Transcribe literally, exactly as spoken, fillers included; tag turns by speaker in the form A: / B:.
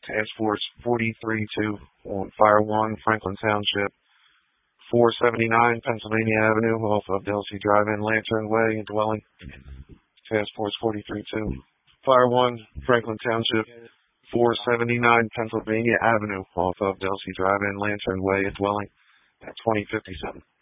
A: Task Force forty-three two on Fire one, Franklin Township, four seventy-nine Pennsylvania Avenue, off of Delsey Drive-In, Lantern Way, dwelling. Task Force forty-three two, Fire one, Franklin Township, four seventy-nine Pennsylvania Avenue, off of Delsey Drive-In, Lantern Way, dwelling at twenty fifty-seven.